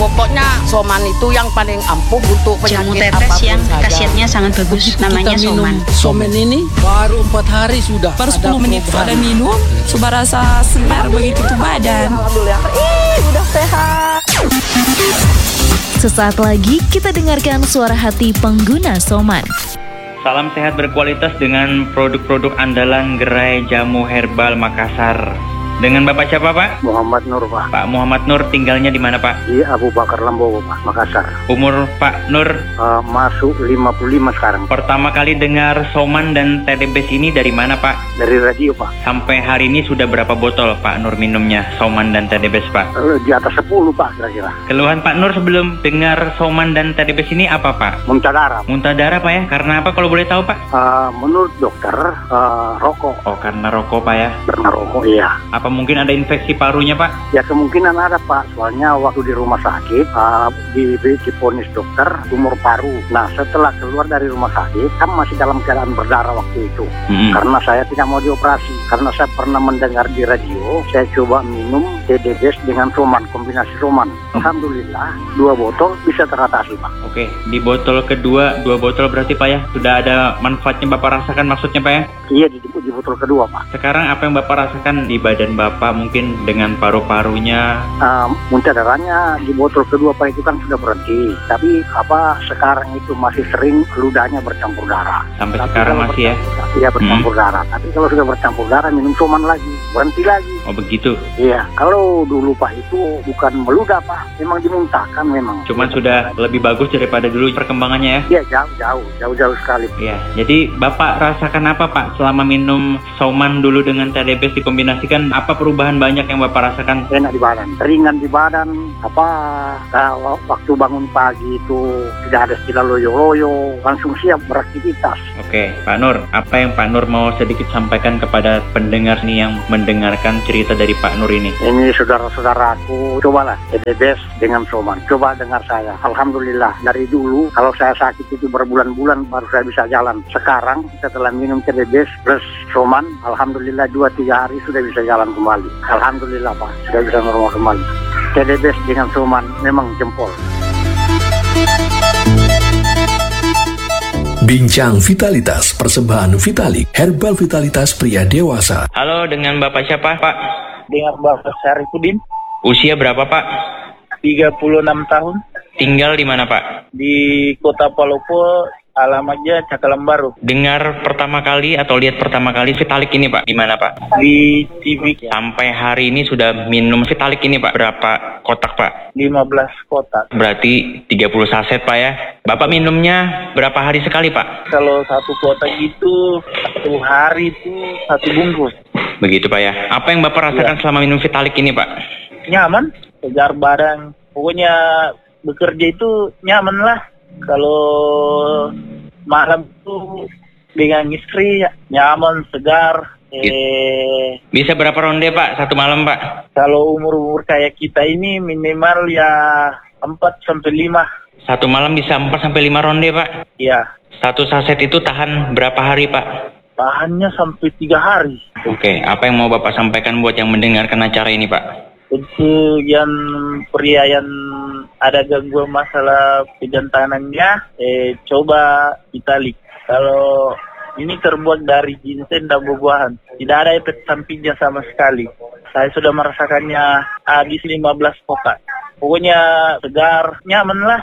Pokoknya Soman itu yang paling ampuh untuk jamu penyakit tetes apapun yang saja. khasiatnya sangat bagus. Begitu Namanya kita minum Soman. Soman ini baru 4 hari sudah. Baru ada 10 menit perubahan. sudah minum, sudah rasa segar begitu tuh badan. Alhamdulillah. Udah sehat. Sesaat lagi kita dengarkan suara hati pengguna Soman. Salam sehat berkualitas dengan produk-produk andalan gerai jamu herbal Makassar. Dengan Bapak siapa, Pak? Muhammad Nur, Pak. Pak Muhammad Nur tinggalnya di mana, Pak? Di Abu Bakar Lambowo, Pak, Makassar. Umur Pak Nur Masuk 55 sekarang. pertama kali dengar Soman dan TDBS ini dari mana, Pak? Dari radio, Pak. Sampai hari ini sudah berapa botol Pak Nur minumnya Soman dan TDBS, Pak? Di atas 10, Pak, kira-kira. Keluhan Pak Nur sebelum dengar Soman dan TDBS ini apa, Pak? Muntah darah. Muntah darah, Pak, ya? Karena apa kalau boleh tahu, Pak? Menurut dokter, rokok. Oh, karena rokok, Pak, ya? Karena rokok, iya. Apa mungkin ada infeksi parunya, Pak? Ya, kemungkinan ada, Pak. Soalnya waktu di rumah sakit, diponis dokter tumor paru. Nah, setelah keluar dari rumah sakit, kan masih dalam keadaan berdarah waktu itu. Karena saya tidak mau dioperasi. Karena saya pernah mendengar di radio, saya coba minum TDBS dengan Soman, kombinasi Soman. Alhamdulillah, 2 botol bisa teratasi, Pak. Oke, di botol kedua, 2 botol berarti, Pak, ya? Sudah ada manfaatnya Bapak rasakan maksudnya, Pak, ya? Iya, di botol kedua, Pak. Sekarang apa yang Bapak rasakan di badan Bapak mungkin dengan paru-parunya? Muntah darahnya di botol kedua, Pak, itu kan sudah berhenti. Tapi sekarang itu masih sering ludahnya bercampur darah. Sampai Tapi sekarang kalau masih ya? Iya, bercampur darah. Tapi kalau sudah bercampur darah, minum Soman lagi, berhenti lagi. Oh, begitu? Iya, kalau dulu, Pak, itu bukan meludah, Pak. Memang dimuntahkan memang. Cuman sudah lebih bagus daripada dulu perkembangannya, ya? Iya, jauh sekali. Iya, jadi Bapak rasakan apa, Pak, selama minum Soman dulu dengan TDBS dikombinasikan? Apa perubahan banyak yang Bapak rasakan? Enak di badan, ringan di badan. Waktu bangun pagi itu tidak ada istilah loyo-loyo, langsung siap beraktivitas. Oke, Pak Nur, apa yang Pak Nur mau sedikit sampaikan kepada pendengar nih yang mendengarkan cerita dari Pak Nur ini? Ini saudara-saudaraku, cobalah TDBS dengan Soman. Coba dengar saya. Alhamdulillah, dari dulu kalau saya sakit itu berbulan-bulan baru saya bisa jalan. Sekarang setelah minum TDBS plus Soman, alhamdulillah 2-3 hari sudah bisa jalan kembali. Alhamdulillah, Pak, sudah bisa normal kembali. TDBS dengan Soman memang jempol. Bincang Vitalitas persembahan Vitalik Herbal Vitalitas pria dewasa. Halo, dengan Bapak siapa, Pak? Dengan Bapak Syarifudin. Usia berapa, Pak? 36 tahun. Tinggal di mana, Pak? Di Kota Palopo, alamatnya Cakalam Baru. Dengar pertama kali atau lihat pertama kali Vitalik ini, Pak? Di mana, Pak? Di TV. Sampai hari ini sudah minum Vitalik ini, Pak? Berapa kotak, Pak? 15 kotak. Berarti 30 saset, Pak, ya? Bapak minumnya berapa hari sekali, Pak? Kalau 1 kotak itu 1 hari itu 1 bungkus. Begitu, Pak, ya? Apa yang Bapak rasakan selama minum Vitalik ini, Pak? Nyaman, segar badan. Pokoknya bekerja itu nyaman lah. Kalau malam itu dengan istri nyaman, segar. Bisa berapa ronde, Pak, satu malam, Pak? Kalau umur-umur kayak kita ini minimal ya 4-5. Satu malam bisa 4-5 ronde, Pak? Iya. 1 saset itu tahan berapa hari, Pak? Tahannya sampai 3 hari. Oke, apa yang mau Bapak sampaikan buat yang mendengarkan acara ini, Pak? Untuk yang pria yang ada gangguan masalah kejantanannya, coba Vitalik. Kalau ini terbuat dari ginseng dan buah-buahan, tidak ada efek sampingnya sama sekali. Saya sudah merasakannya habis 15 kotak. Pokoknya segar, nyaman lah.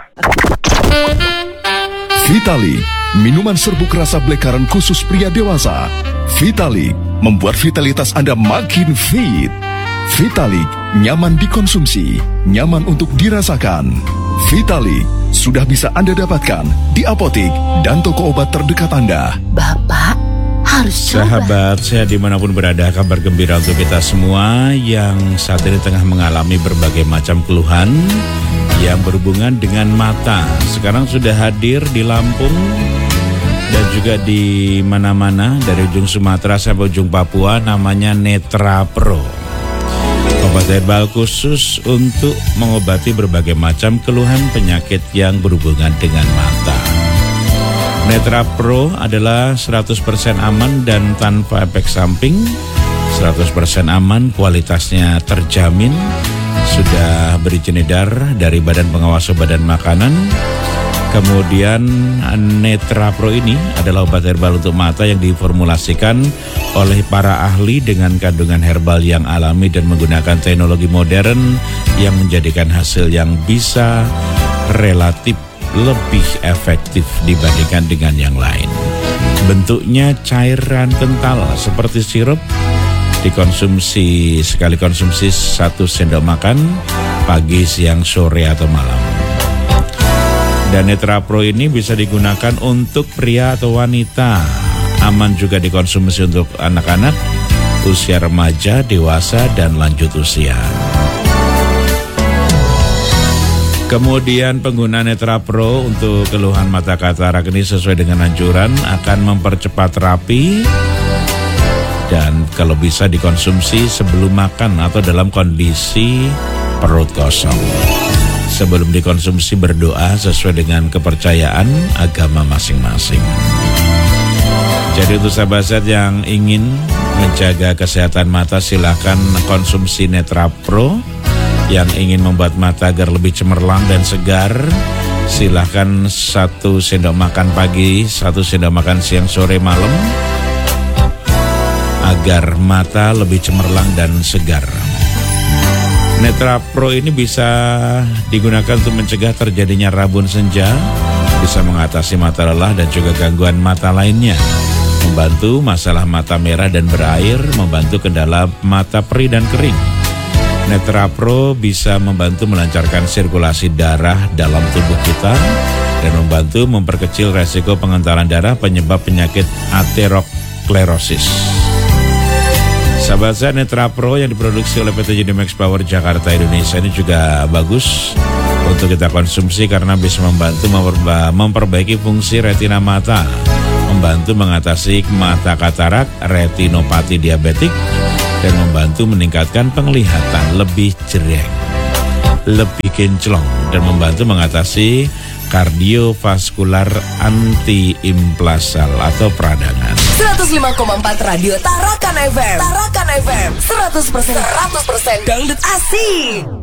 Vitalik, minuman serbuk rasa black-currant khusus pria dewasa. Vitalik membuat vitalitas Anda makin fit. Vitalik, nyaman dikonsumsi, nyaman untuk dirasakan. Vitalik sudah bisa Anda dapatkan di apotik dan toko obat terdekat Anda. Bapak harus coba. Sahabat saya dimanapun berada, kabar gembira untuk kita semua yang saat ini tengah mengalami berbagai macam keluhan yang berhubungan dengan mata. Sekarang sudah hadir di Lampung dan juga di mana-mana dari ujung Sumatera sampai ujung Papua, namanya Netra Pro. Obat herbal khusus untuk mengobati berbagai macam keluhan penyakit yang berhubungan dengan mata. Netra Pro adalah 100% aman dan tanpa efek samping, 100% aman, kualitasnya terjamin, sudah berizin edar dari Badan Pengawas Obat dan Makanan. Kemudian Netra Pro ini adalah obat herbal untuk mata yang diformulasikan oleh para ahli dengan kandungan herbal yang alami dan menggunakan teknologi modern yang menjadikan hasil yang bisa relatif lebih efektif dibandingkan dengan yang lain. Bentuknya cairan kental seperti sirup, sekali konsumsi 1 sendok makan pagi, siang, sore, atau malam. Dan Netra Pro ini bisa digunakan untuk pria atau wanita. Aman juga dikonsumsi untuk anak-anak, usia remaja, dewasa, dan lanjut usia. Kemudian penggunaan Netra Pro untuk keluhan mata katarak ini sesuai dengan anjuran akan mempercepat terapi dan kalau bisa dikonsumsi sebelum makan atau dalam kondisi perut kosong. Sebelum dikonsumsi berdoa sesuai dengan kepercayaan agama masing-masing. Jadi untuk sahabat yang ingin menjaga kesehatan mata silahkan konsumsi Netra Pro. Yang ingin membuat mata agar lebih cemerlang dan segar silahkan 1 sendok makan pagi, 1 sendok makan siang, sore, malam agar mata lebih cemerlang dan segar. Netra Pro ini bisa digunakan untuk mencegah terjadinya rabun senja, bisa mengatasi mata lelah dan juga gangguan mata lainnya, membantu masalah mata merah dan berair, membantu kendala mata perih dan kering. Netra Pro bisa membantu melancarkan sirkulasi darah dalam tubuh kita dan membantu memperkecil resiko pengentalan darah penyebab penyakit aterosklerosis. Sahabat saya, Netra Pro yang diproduksi oleh PT Genimax Power Jakarta Indonesia ini juga bagus untuk kita konsumsi karena bisa membantu memperbaiki fungsi retina mata, membantu mengatasi mata katarak, retinopati diabetik, dan membantu meningkatkan penglihatan lebih jereng, lebih kinclong, dan membantu mengatasi kardiovaskular anti-implasal atau peradangan. 105,4 Radio Tarakan FM. Tarakan FM 100% dangdut asik.